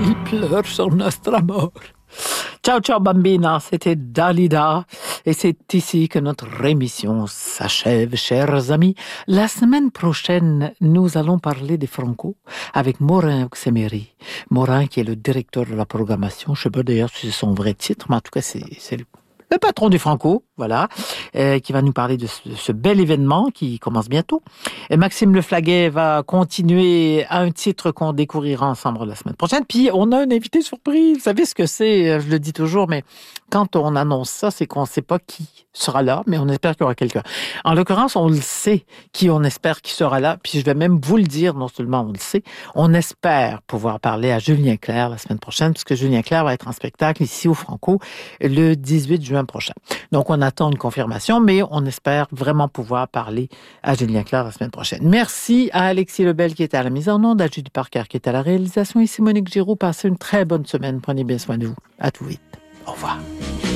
il pleure sur notre mort. Ciao, ciao, bambina, c'était Dalida. Et c'est ici que notre émission s'achève, chers amis. La semaine prochaine, nous allons parler des Franco avec Morin Oxemery. Morin, qui est le directeur de la programmation. Je ne sais pas d'ailleurs si c'est son vrai titre, mais en tout cas, c'est le patron du Franco, voilà, qui va nous parler de ce bel événement qui commence bientôt. Et Maxime Leflaguet va continuer à un titre qu'on découvrira ensemble la semaine prochaine. Puis, on a un invité surprise. Vous savez ce que c'est? Je le dis toujours, mais quand on annonce ça, c'est qu'on ne sait pas qui sera là, mais on espère qu'il y aura quelqu'un. En l'occurrence, on le sait qui on espère qui sera là. Puis, je vais même vous le dire, non seulement on le sait, on espère pouvoir parler à Julien Clerc la semaine prochaine, puisque Julien Clerc va être en spectacle ici au Franco le 18 juin prochain. Donc, on attend une confirmation, mais on espère vraiment pouvoir parler à Julien Clerc la semaine prochaine. Merci à Alexis Lebel qui était à la mise en onde, à Judy Parker qui est à la réalisation. Ici Monique Giroux. Passez une très bonne semaine. Prenez bien soin de vous. À tout vite. Au revoir.